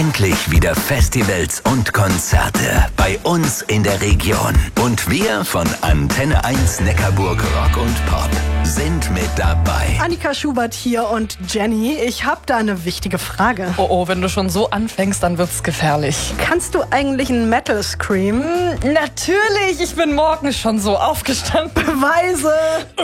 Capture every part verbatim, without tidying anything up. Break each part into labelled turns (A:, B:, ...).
A: Endlich wieder Festivals und Konzerte bei uns in der Region. Und wir von Antenne eins Neckarburg Rock und Pop sind mit dabei.
B: Annika Schubert hier und Jenny, ich habe da eine wichtige Frage.
C: Oh oh, wenn du schon so anfängst, dann wird's gefährlich.
B: Kannst du eigentlich einen Metal Scream?
C: Hm, natürlich, ich bin morgens schon so aufgestanden.
B: Beweise!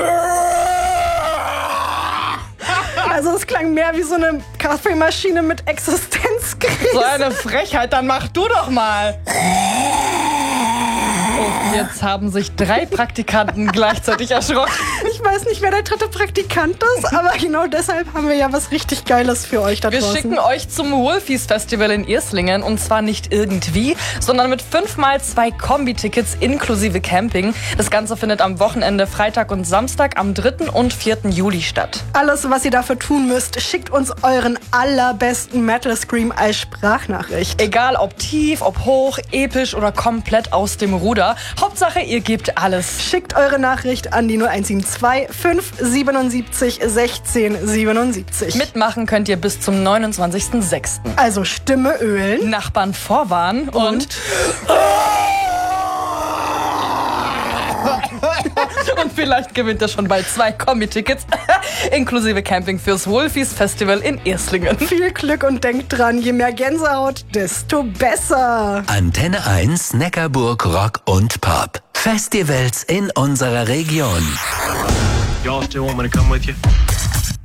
B: Also es klang mehr wie so eine Kaffeemaschine mit Existenzkrise.
C: So eine Frechheit, dann mach du doch mal. Oh, jetzt haben sich drei Praktikanten gleichzeitig erschrocken.
B: Ich weiß nicht, wer der dritte Praktikant ist, aber genau deshalb haben wir ja was richtig Geiles für euch da
C: Wir
B: draußen.
C: schicken euch zum Woolfies Festival in Irslingen und zwar nicht irgendwie, sondern mit fünfmal zwei Kombi-Tickets inklusive Camping. Das Ganze findet am Wochenende Freitag und Samstag am dritten und vierten Juli statt.
B: Alles, was ihr dafür tun müsst, schickt uns euren allerbesten Metal Scream als Sprachnachricht.
C: Egal ob tief, ob hoch, episch oder komplett aus dem Ruder. Hauptsache, ihr gebt alles.
B: Schickt eure Nachricht an die null eins sieben zwei fünf sieben sieben sechzehn siebenundsiebzig.
C: Mitmachen könnt ihr bis zum neunundzwanzigsten sechsten
B: Also Stimme ölen,
C: Nachbarn vorwarnen und...
B: und
C: Und vielleicht gewinnt ihr schon bald zwei Kombi-Tickets inklusive Camping fürs Woolfies Festival in Irslingen.
B: viel Glück und denkt dran, je mehr Gänsehaut, desto besser.
A: Antenne eins Neckarburg Rock und Pop. Festivals in unserer Region.
D: Y'all still want me to come with you?